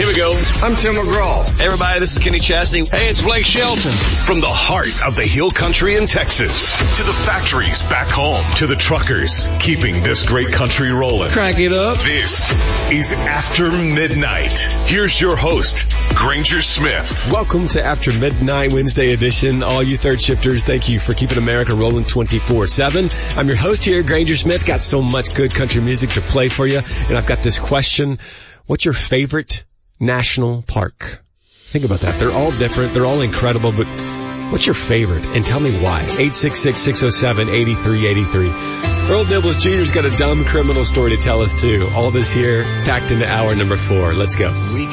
Here we go. I'm Tim McGraw. Hey, everybody, this is Kenny Chesney. Hey, it's Blake Shelton. From the heart of the Hill Country in Texas to the factories back home to the truckers keeping this great country rolling. Crank it up. This is After Midnight. Here's your host, Granger Smith. Welcome to After Midnight Wednesday edition. All you third shifters, thank you for keeping America rolling 24/7. I'm your host here, Granger Smith. Got so much good country music to play for you. And I've got this question. What's your favorite national park? Think about that. They're all different. They're all incredible, but what's your favorite? And tell me why. 866-607-8383. Earl Nibbles Jr.'s got a dumb criminal story to tell us too. All this here packed into hour number 4. Let's go. We